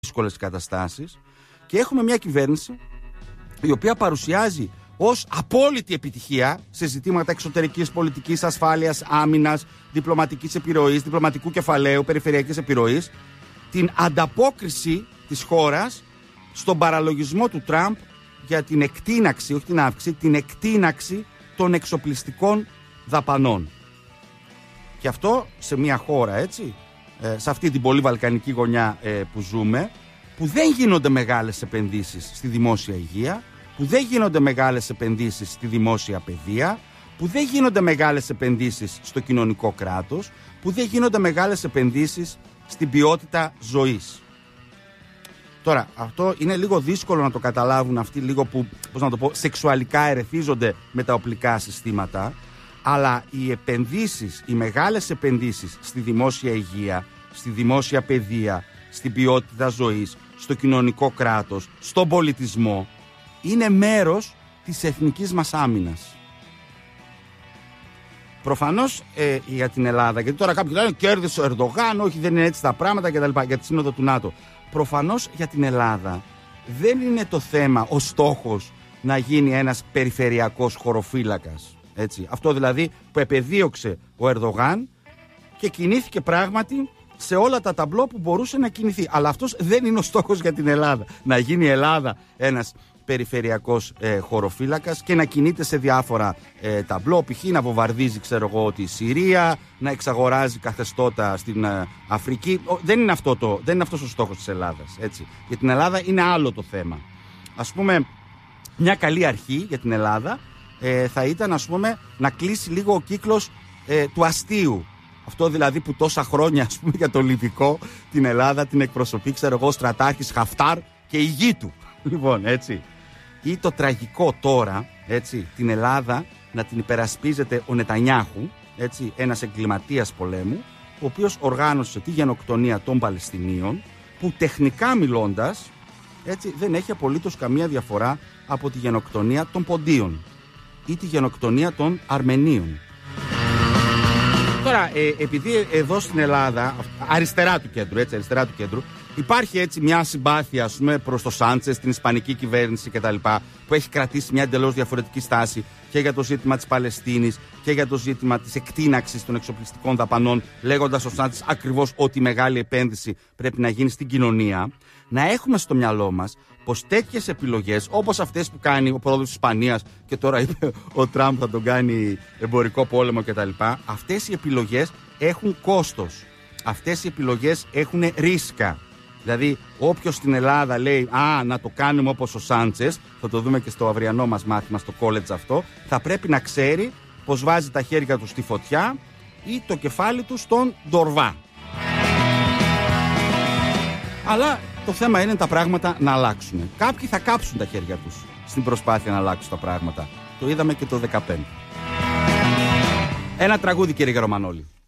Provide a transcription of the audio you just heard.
δύσκολες καταστάσεις και έχουμε μια κυβέρνηση η οποία παρουσιάζει ως απόλυτη επιτυχία σε ζητήματα εξωτερικής πολιτικής, ασφάλειας, άμυνας, διπλωματικής επιρροής, διπλωματικού κεφαλαίου, περιφερειακής επιρροής, την ανταπόκριση της χώρας στον παραλογισμό του Τραμπ για την εκτείναξη, όχι την αύξηση, την εκτείναξη των εξοπλιστικών δαπανών. Και αυτό σε μια χώρα, έτσι, σε αυτή την πολύ βαλκανική γωνιά που ζούμε, που δεν γίνονται μεγάλες επενδύσεις στη δημόσια υγεία, που δεν γίνονται μεγάλες επενδύσεις στη δημόσια παιδεία, που δεν γίνονται μεγάλες επενδύσεις στο κοινωνικό κράτος, που δεν γίνονται μεγάλες επενδύσεις στην ποιότητα ζωής. Τώρα, αυτό είναι λίγο δύσκολο να το καταλάβουν αυτοί λίγο που, πώς να το πω, σεξουαλικά ερεθίζονται με τα οπλικά συστήματα, αλλά οι επενδύσεις, οι μεγάλες επενδύσεις στη δημόσια υγεία, στη δημόσια παιδεία, στην ποιότητα ζωής, στο κοινωνικό κράτος, στον πολιτισμό, είναι μέρος της εθνικής μας άμυνας. Προφανώς για την Ελλάδα, γιατί τώρα κάποιοι λένε κέρδισε ο Ερντογάν, όχι δεν είναι έτσι τα πράγματα κτλ. Για τη σύνοδο του ΝΑΤΟ. Προφανώς για την Ελλάδα δεν είναι το θέμα, ο στόχος να γίνει ένας περιφερειακός χωροφύλακας. Έτσι. Αυτό δηλαδή που επεδίωξε ο Ερντογάν και κινήθηκε πράγματι σε όλα τα ταμπλό που μπορούσε να κινηθεί. Αλλά αυτός δεν είναι ο στόχος για την Ελλάδα. Να γίνει η Ελλάδα ένας περιφερειακός χωροφύλακας και να κινείται σε διάφορα ταμπλό, π.χ. να βομβαρδίζει, ξέρω εγώ, τη Συρία, να εξαγοράζει καθεστώτα στην Αφρική. Δεν είναι αυτός ο στόχος της Ελλάδας. Έτσι. Για την Ελλάδα είναι άλλο το θέμα. Ας πούμε, μια καλή αρχή για την Ελλάδα θα ήταν, ας πούμε, να κλείσει λίγο ο κύκλος του αστείου. Αυτό δηλαδή που τόσα χρόνια, ας πούμε, για το Λιβικό την Ελλάδα την εκπροσωπεί, ξέρω εγώ, στρατάρχης Χαφτάρ και η γη του. Λοιπόν, έτσι. Ή το τραγικό τώρα, έτσι, την Ελλάδα να την υπερασπίζεται ο Νετανιάχου, έτσι, ένας εγκληματίας πολέμου, ο οποίος οργάνωσε τη γενοκτονία των Παλαιστινίων, που τεχνικά μιλώντας, έτσι, δεν έχει απολύτως καμία διαφορά από τη γενοκτονία των Ποντίων ή τη γενοκτονία των Αρμενίων. Τώρα, επειδή εδώ στην Ελλάδα, αριστερά του κέντρου, υπάρχει έτσι μια συμπάθεια, ας πούμε, προς το Σάντσες, την ισπανική κυβέρνηση κτλ., που έχει κρατήσει μια εντελώς διαφορετική στάση και για το ζήτημα της Παλαιστίνης και για το ζήτημα της εκτείναξης των εξοπλιστικών δαπανών, λέγοντας ο Σάντσες ακριβώς ότι η μεγάλη επένδυση πρέπει να γίνει στην κοινωνία. Να έχουμε στο μυαλό μας πως τέτοιες επιλογές, όπως αυτές που κάνει ο πρόεδρος της Ισπανίας και τώρα είπε ο Τραμπ θα τον κάνει εμπορικό πόλεμο κτλ., αυτές οι επιλογές έχουν κόστος. Αυτές οι επιλογές έχουν ρίσκα. Δηλαδή, όποιος στην Ελλάδα λέει να το κάνουμε όπως ο Σάντσες, θα το δούμε και στο αυριανό μας μάθημα στο college αυτό, θα πρέπει να ξέρει πως βάζει τα χέρια του στη φωτιά ή το κεφάλι του στον ντορβά. Αλλά το θέμα είναι τα πράγματα να αλλάξουν. Κάποιοι θα κάψουν τα χέρια τους στην προσπάθεια να αλλάξουν τα πράγματα. Το είδαμε και το 2015. Ένα τραγούδι, κύριε Γερομανόλη.